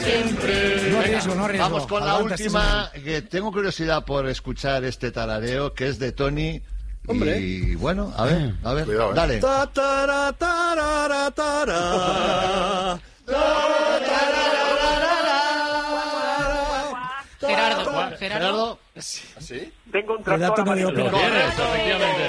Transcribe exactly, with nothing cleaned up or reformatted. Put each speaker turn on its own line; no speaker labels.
siempre.
No arriesgo, no arriesgo.
Vamos con la
Adelante,
última, que tengo curiosidad por escuchar este tarareo, que es de Tony.
Hombre.
Y bueno, a ver, a ver,
Cuidado, ¿eh?
dale.
Ta, tara, tarara, tara.
Gerardo, Gerardo.
Gerardo.
¿Así?
Tengo un
Le da
tractor
tono de
amarillo.
ópera.
Correcto, efectivamente.